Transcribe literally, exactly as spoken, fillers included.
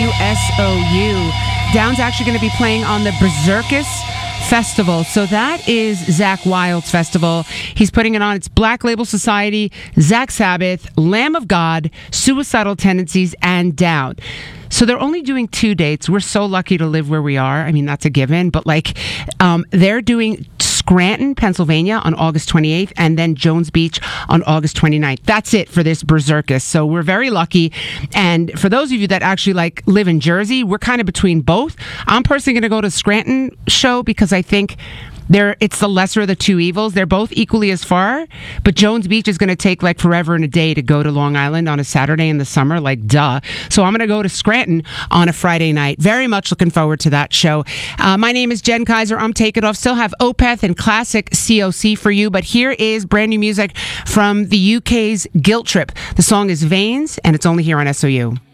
W S O U. Down's actually going to be playing on the Berserkus Festival. So that is Zach Wilde's festival. He's putting it on. It's Black Label Society, Zach Sabbath, Lamb of God, Suicidal Tendencies, and Down. So they're only doing two dates. We're so lucky to live where we are. I mean, that's a given. But like, um, they're doing Scranton, Pennsylvania on August twenty-eighth, and then Jones Beach on August twenty-ninth. That's it for this Berserkus. So we're very lucky. And for those of you that actually like live in Jersey, we're kind of between both. I'm personally going to go to Scranton show because I think they're, it's the lesser of the two evils. They're both equally as far, but Jones Beach is going to take like forever and a day to go to Long Island on a Saturday in the summer, like duh. So I'm going to go to Scranton on a Friday night. Very much looking forward to that show. Uh, my name is Jen Kaiser. I'm Take It Off. Still have Opeth and classic C O C for you, but here is brand new music from the U K's Guilt Trip. The song is Veins, and it's only here on S O U.